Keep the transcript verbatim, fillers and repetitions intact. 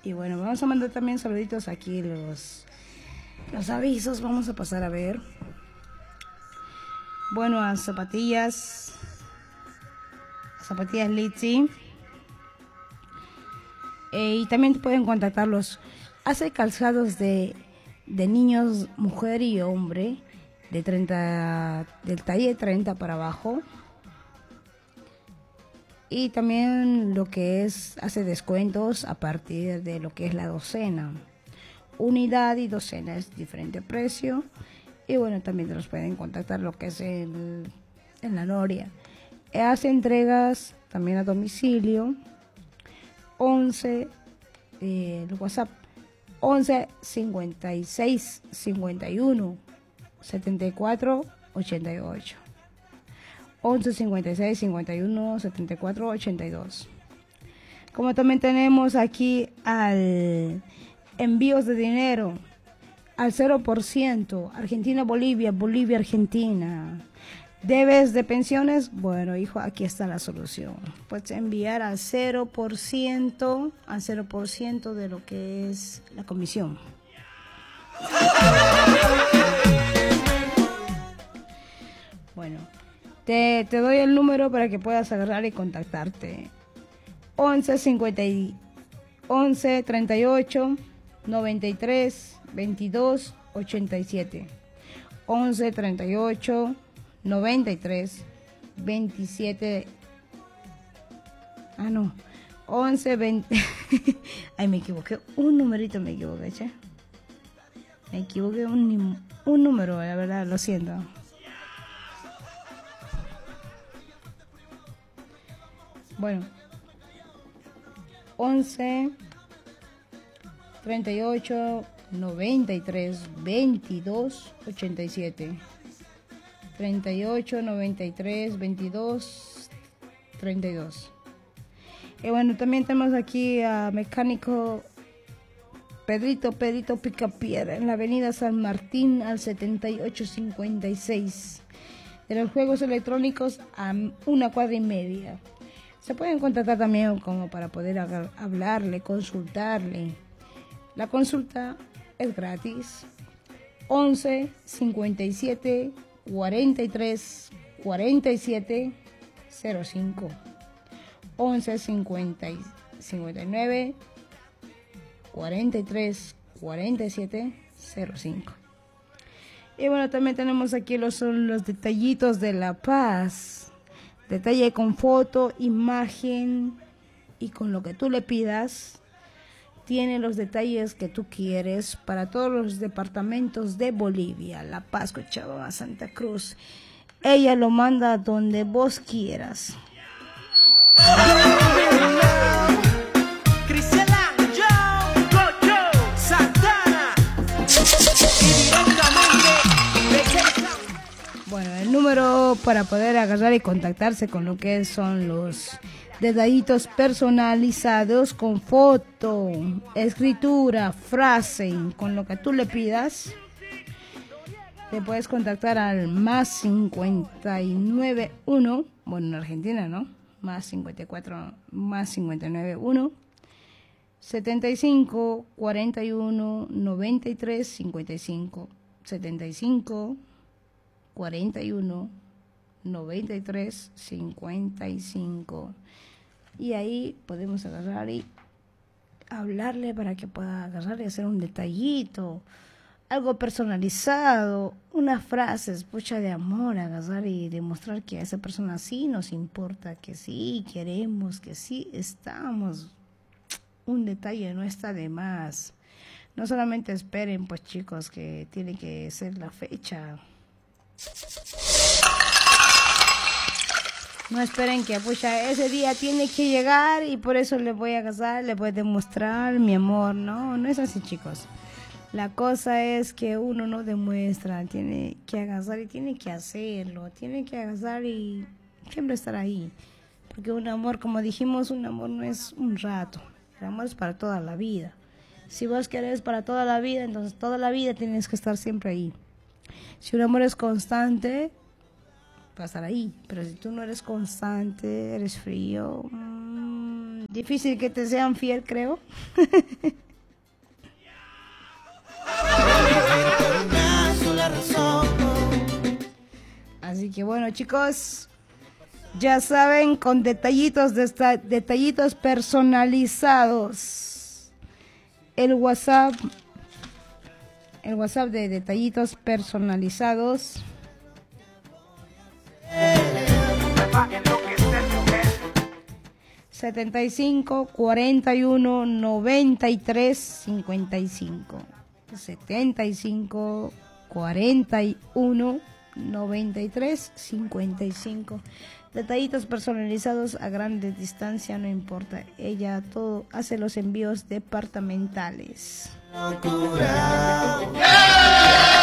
Y bueno, vamos a mandar también saluditos aquí, los, los avisos. Vamos a pasar a ver. Bueno, a zapatillas. A zapatillas Litzy. Eh, y también pueden contactarlos. Hace calzados de, de niños, mujer y hombre. De treinta, del talle treinta para abajo. Y también lo que es, hace descuentos a partir de lo que es la docena. Unidad y docena es diferente precio. Y bueno, también te los pueden contactar lo que es el, en la Noria. Hace entregas también a domicilio. once, eh, el WhatsApp, once cincuenta y seis cincuenta y uno setenta y cuatro ochenta y ocho. once cincuenta y seis cincuenta y uno setenta y cuatro ochenta y dos. Como también tenemos aquí al envíos de dinero al cero por ciento, Argentina-Bolivia, Bolivia-Argentina. ¿Debes de pensiones? Bueno, hijo, aquí está la solución. Puedes enviar al cero por ciento, al cero por ciento de lo que es la comisión. Bueno, te, te doy el número para que puedas agarrar y contactarte. once cincuenta y once treinta y ocho noventa y tres veintidós ochenta y siete. once treinta y ocho noventa y tres veintisiete. Ah, no. once veinte. Ay, me equivoqué. Un numerito me equivoqué, che. Me equivoqué un, un número, la verdad, lo siento. Bueno. once treinta y ocho noventa y tres veintidós ochenta y siete. treinta y ocho noventa y tres veintidós treinta y dos. Y bueno, también tenemos aquí a Mecánico Pedrito Pedrito Picapiedra en la avenida San Martín al setenta y ocho cincuenta y seis. De los juegos electrónicos a una cuadra y media. Se pueden contactar también como para poder hablarle, consultarle. La consulta es gratis. once cincuenta y siete cuarenta y tres cuarenta y siete cero cinco. once cincuenta y cincuenta y nueve cuarenta y tres cuarenta y siete cero cinco. Y bueno, también tenemos aquí los, son los detallitos de La Paz. Detalle con foto, imagen y con lo que tú le pidas. Tiene los detalles que tú quieres para todos los departamentos de Bolivia. La Paz, Cochabamba, Santa Cruz. Ella lo manda donde vos quieras. Bueno, el número para poder agarrar y contactarse con lo que son los detallitos personalizados con foto, escritura, frase, con lo que tú le pidas. Te puedes contactar al más cincuenta y nueve uno, bueno, en Argentina, ¿no? Más cincuenta y cuatro, más cincuenta y nueve uno, setenta y cinco, cuarenta y uno, noventa y tres, cincuenta y cinco, setenta y cinco, cuarenta y uno, noventa y tres, cincuenta y cinco. Y ahí podemos agarrar y hablarle para que pueda agarrar y hacer un detallito, algo personalizado, unas frases, pucha de amor, agarrar y demostrar que a esa persona sí nos importa, que sí queremos, que sí estamos. Un detalle no está de más. No solamente esperen, pues chicos, que tiene que ser la fecha. No esperen que, pucha, ese día tiene que llegar y por eso le voy a casar, le voy a demostrar mi amor. No, no es así, chicos. La cosa es que uno no demuestra, tiene que agasar y tiene que hacerlo, tiene que agasar y siempre estar ahí. Porque un amor, como dijimos, un amor no es un rato, el amor es para toda la vida. Si vos querés para toda la vida, entonces toda la vida tienes que estar siempre ahí. Si un amor es constante, va a estar ahí. Pero si tú no eres constante, eres frío, mmm, Difícil que te sean fiel, creo. Así que bueno, chicos, ya saben, con detallitos, de esta, detallitos personalizados. El WhatsApp, el WhatsApp de detallitos personalizados. setenta y cinco, cuarenta y uno, noventa y tres, cincuenta y cinco. setenta y cinco, cuarenta y uno, noventa y tres, cincuenta y cinco. Detallitos personalizados a grande distancia, no importa. Ella todo hace los envíos departamentales. ¡Yeah!